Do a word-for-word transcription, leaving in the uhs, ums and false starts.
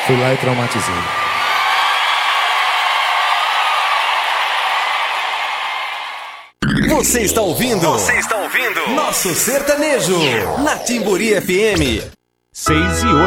Fui lá e traumatizei. Você está ouvindo? Você está ouvindo? Nosso sertanejo na Timburi F M. seis e oito.